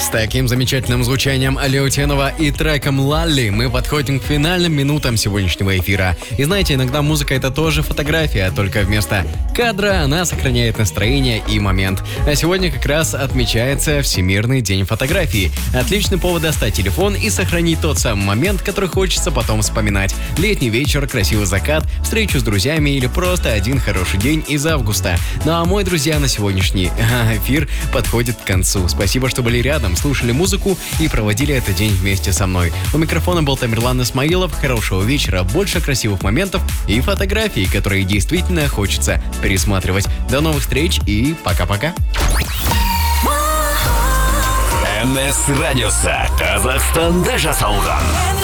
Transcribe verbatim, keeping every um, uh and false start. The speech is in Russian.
С таким замечательным звучанием Алеутенова и треком «Лалли» мы подходим к финальным минутам сегодняшнего эфира. И знаете, иногда музыка — это тоже фотография, только вместо кадра она сохраняет настроение и момент. А сегодня как раз отмечается Всемирный день фотографии. Отличный повод достать телефон и сохранить тот самый момент, который хочется потом вспоминать. Летний вечер, красивый закат, встречу с друзьями или просто один хороший день из августа. Ну а мой, друзья, на сегодняшний эфир подходит к концу. Спасибо, что были рядом, слушали музыку и проводили этот день вместе со мной. У микрофона был Тамерлан Исмаилов. Хорошего вечера, больше красивых моментов и фотографий, которые действительно хочется пересматривать. До новых встреч и пока-пока. эн эс радиосы Казахстанда жасалған.